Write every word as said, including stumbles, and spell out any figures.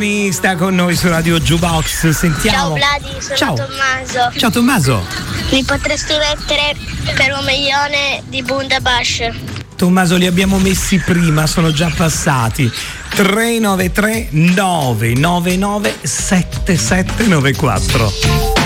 Sta con noi su Radio Jukebox, sentiamo. Ciao Vladi, sono Ciao. Tommaso. Ciao Tommaso. Mi potresti mettere per un milione di Bundabash? Tommaso, li abbiamo messi prima, sono già passati. tre nove tre nove nove nove sette sette nove quattro.